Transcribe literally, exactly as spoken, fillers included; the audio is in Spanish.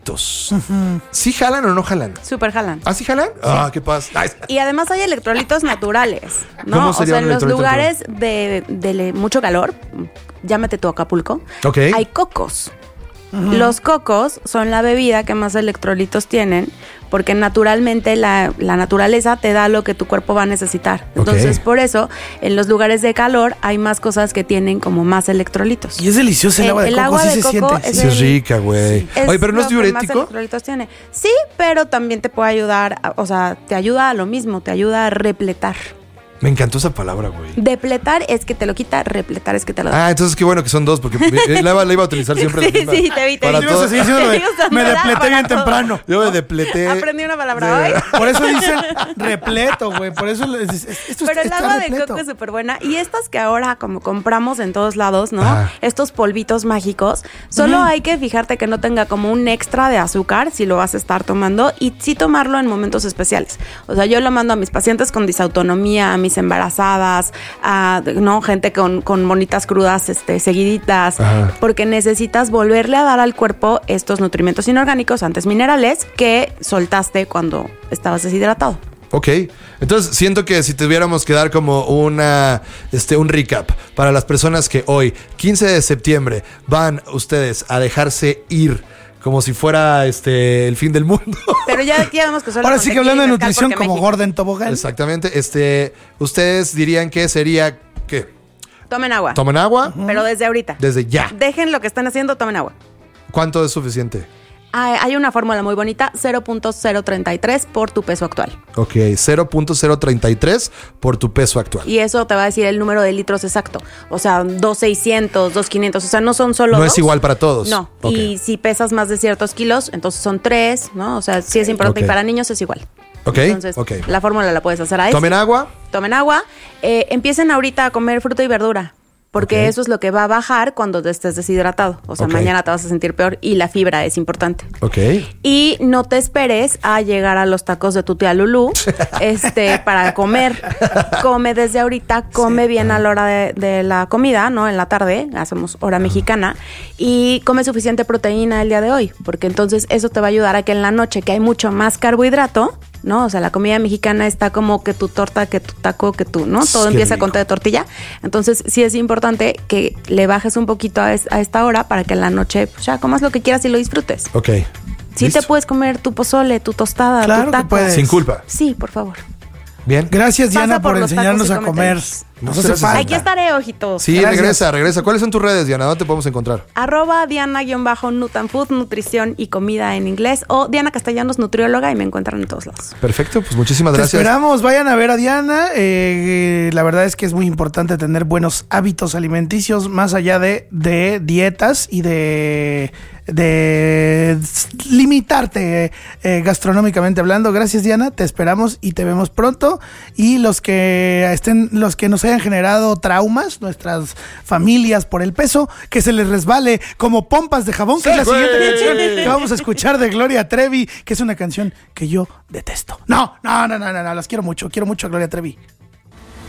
Uh-huh. ¿Sí jalan o no jalan? Súper jalan. ¿Ah, sí jalan? Sí. Ah, qué pasa. Y además hay electrolitos naturales, ¿no? ¿Cómo o sería sea, un en los electrolito lugares de, de mucho calor, llámate tú Acapulco, okay. hay cocos. Uh-huh. Los cocos son la bebida que más electrolitos tienen porque naturalmente la, la naturaleza te da lo que tu cuerpo va a necesitar. Entonces, okay. por eso, en los lugares de calor hay más cosas que tienen como más electrolitos. Y es delicioso el, el agua de el coco, agua sí de se coco siente. Es, sí, es rica, güey. Sí. Oye, pero no es diurético. Más electrolitos tiene. Sí, pero también te puede ayudar, a, o sea, te ayuda a lo mismo, te ayuda a repletar. Me encantó esa palabra, güey. Depletar es que te lo quita, repletar es que te lo da. Ah, entonces qué bueno que son dos, porque la iba, la iba a utilizar siempre. Sí, la misma, sí, te vi, te para vi. todo. Sí, sí, me, me depleté bien todo. temprano. Yo me depleté. Aprendí una palabra sí. hoy. Por eso dicen repleto, güey. Por eso es, es, esto Pero está el agua repleto. de coco es súper buena. Y estas que ahora como compramos en todos lados, ¿no? Ah. Estos polvitos mágicos, solo uh-huh. hay que fijarte que no tenga como un extra de azúcar si lo vas a estar tomando y sí tomarlo en momentos especiales. O sea, yo lo mando a mis pacientes con disautonomía, a mis embarazadas, a no gente con, con monitas crudas este, seguiditas, Ajá. porque necesitas volverle a dar al cuerpo estos nutrimentos inorgánicos, antes minerales, que soltaste cuando estabas deshidratado. Ok, entonces siento que si tuviéramos que dar como una, este, un recap para las personas que hoy, quince de septiembre, van ustedes a dejarse ir como si fuera este el fin del mundo. Pero ya, ya vemos que solo ahora sí que hablando de nutrición como México. Gordon Tobogán. Exactamente. Este, ustedes dirían que sería ¿qué? Tomen agua. Tomen agua. Uh-huh. Pero desde ahorita. Desde ya. Dejen lo que están haciendo, tomen agua. ¿Cuánto es suficiente? Hay, hay una fórmula muy bonita, cero punto cero treinta y tres por tu peso actual. Ok, cero punto cero treinta y tres por tu peso actual. Y eso te va a decir el número de litros exacto. O sea, dos seiscientos, dos quinientos, o sea, no son solo No dos. es igual para todos. No, okay. Y si pesas más de ciertos kilos, entonces son tres, ¿no? O sea, sí es importante okay. y para niños es igual. Ok, Entonces, okay. la fórmula la puedes hacer ahí. Tomen agua. Tomen agua. Eh, empiecen ahorita a comer fruta y verdura. Porque okay. eso es lo que va a bajar cuando estés deshidratado. O sea, okay. mañana te vas a sentir peor y la fibra es importante. Ok. Y no te esperes a llegar a los tacos de tu tía Lulú este, para comer. Come desde ahorita, come sí. bien a la hora de, de la comida, ¿no? En la tarde, hacemos hora mexicana. Y come suficiente proteína el día de hoy. Porque entonces eso te va a ayudar a que en la noche, que hay mucho más carbohidrato, ¿no? O sea, la comida mexicana está como que tu torta, que tu taco, que tú, ¿no? Todo Qué empieza rico. Con té de tortilla. Entonces, sí es importante que le bajes un poquito a, es, a esta hora para que en la noche pues, ya comas lo que quieras y lo disfrutes. Ok. Sí ¿Listo? Te puedes comer tu pozole, tu tostada, claro tu taco. Que puedes. Sin culpa. Sí, por favor. Bien. Gracias, Diana, por, por enseñarnos a comer. No se falta. Aquí estaré, ojitos. Sí, Gracias. regresa, regresa. ¿Cuáles son tus redes, Diana? ¿Dónde te podemos encontrar? Arroba Diana-Nutanfood, nutrición y comida en inglés. O Diana Castellanos, nutrióloga, y me encuentran en todos lados. Perfecto, pues muchísimas gracias. Te esperamos, vayan a ver a Diana. Eh, la verdad es que es muy importante tener buenos hábitos alimenticios, más allá de, de dietas y de... de limitarte eh, gastronómicamente hablando. Gracias, Diana, te esperamos y te vemos pronto. Y los que estén, los que nos hayan generado traumas, nuestras familias por el peso, que se les resbale como pompas de jabón, que es la siguiente canción que vamos a escuchar de Gloria Trevi, que es una canción que yo detesto. No, no, no, no, no, no, las quiero mucho, quiero mucho a Gloria Trevi.